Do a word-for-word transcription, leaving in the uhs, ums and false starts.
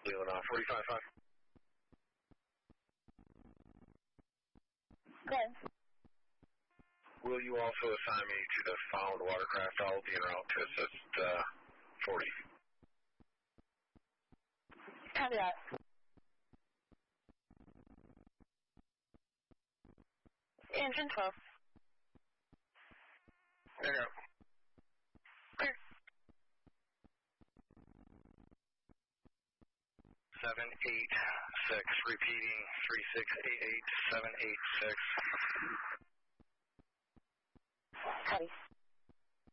Leland on forty-five five. Go ahead. Will you also assign me to the found watercraft? I'll be en route to assist uh, forty. Copy that. Engine twelve. There you go. Clear. seven eight six, repeating three six eight eight seven eight six. Copy.